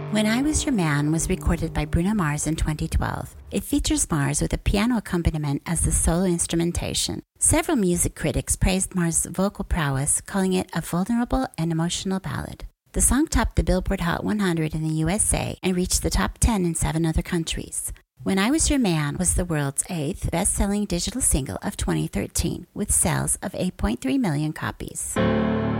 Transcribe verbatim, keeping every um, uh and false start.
When I Was Your Man was recorded by Bruno Mars in twenty twelve. It features Mars with a piano accompaniment as the solo instrumentation. Several music critics praised Mars' vocal prowess, calling it a vulnerable and emotional ballad. The song topped the Billboard Hot one hundred in the U S A and reached the top ten in seven other countries. When I Was Your Man was the world's eighth best-selling digital single of twenty thirteen, with sales of eight point three million copies.